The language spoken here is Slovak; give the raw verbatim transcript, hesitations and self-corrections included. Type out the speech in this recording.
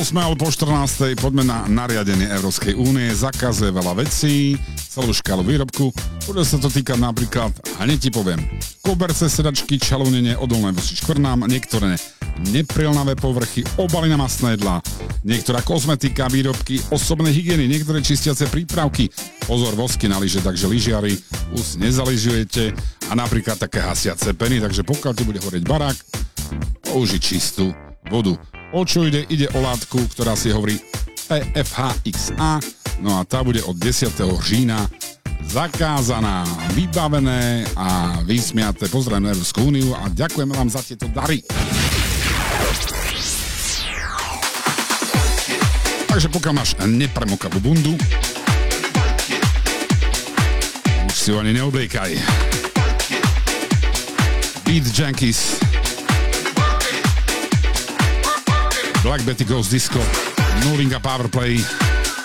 Sme ale po štrnástej, poďme na nariadenie Európskej únie, zakazuje veľa vecí, celú škálu výrobku, bude sa to týkať napríklad, hneď ti poviem, koberce, sedačky, čalúnenie, odolné voči škvrnám, niektoré neprilnavé povrchy, obaly na mastné jedlá, niektorá kozmetika, výrobky osobnej hygieny, niektoré čistiace prípravky, pozor, vosky na lyže, takže lyžiari už nezaližujete a napríklad také hasiace peny, takže pokiaľ ti bude horeť barák, použi čistú vodu. O čo ide? Ide o látku, ktorá si hovorí P F H X A, no a tá bude od desiateho října zakázaná, vybavené a vysmiaté. Pozdravím na Európsku úniu a ďakujeme vám za tieto dary. Takže pokiaľ máš nepremokavú bundu, už si ho ani neobliekaj. Beat Junkies, Black Betty Goes Disco, Novinka Powerplay.